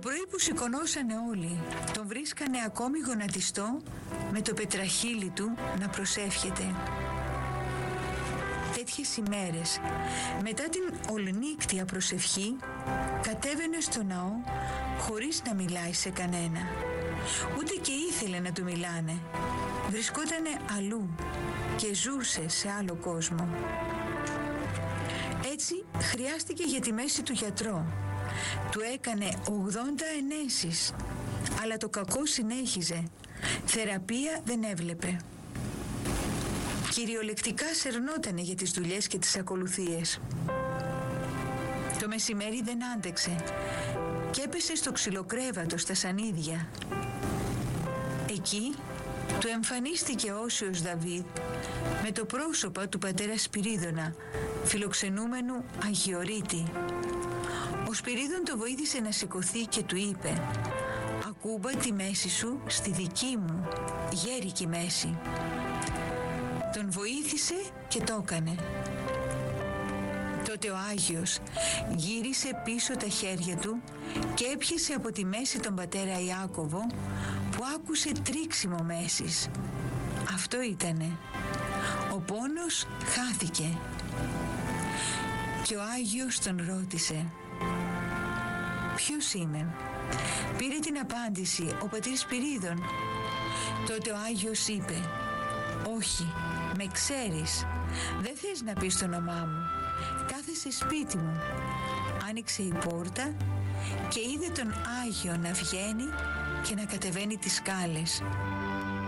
πρωί που σηκωνώσανε όλοι, τον βρίσκανε ακόμη γονατιστό με το πετραχύλι του να προσεύχεται. Τέτοιες ημέρες, μετά την ολνύκτια προσευχή, κατέβαινε στο ναό χωρίς να μιλάει σε κανένα. Ούτε και ήθελε να του μιλάνε. Βρισκότανε αλλού και ζούσε σε άλλο κόσμο. Έτσι χρειάστηκε για τη μέση του γιατρό. Του έκανε 80 ενέσεις, αλλά το κακό συνέχιζε. Θεραπεία δεν έβλεπε. Κυριολεκτικά σερνότανε για τις δουλειές και τις ακολουθίες. Το μεσημέρι δεν άντεξε και έπεσε στο ξυλοκρέβατο στα σανίδια. Εκεί του εμφανίστηκε ο Όσιος Δαβίδ με το πρόσωπο του πατέρα Σπυρίδωνα, φιλοξενούμενου Αγιορείτη. Ο Σπυρίδων το βοήθησε να σηκωθεί και του είπε: «Ακούμπα τη μέση σου στη δική μου γέρικη μέση». Τον βοήθησε και το έκανε. Τότε ο Άγιος γύρισε πίσω τα χέρια του και έπιασε από τη μέση τον πατέρα Ιάκωβο, που άκουσε τρίξιμο μέσης. Αυτό ήτανε. Ο πόνος χάθηκε. Και ο Άγιος τον ρώτησε: «Ποιος είμαι?» Πήρε την απάντηση ο πατήρ Σπυρίδων. Τότε ο Άγιος είπε: «Όχι, με ξέρεις. Δεν θες να πεις το όνομά μου. Κάθεσαι σπίτι μου». Άνοιξε η πόρτα και είδε τον Άγιο να βγαίνει και να κατεβαίνει τις σκάλες.